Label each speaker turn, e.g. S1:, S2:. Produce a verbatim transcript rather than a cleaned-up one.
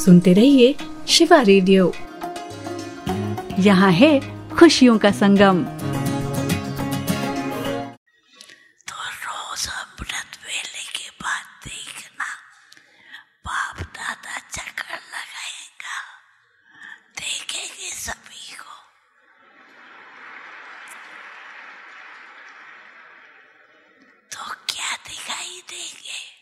S1: सुनते रहिए शिवा रेडियो। यहाँ है खुशियों का संगम।
S2: तो रोज अमृत वेले के बाद देखना, बाप दादा चक्कर लगाएगा, देखेंगे सभी को। तो क्या दिखाई देंगे?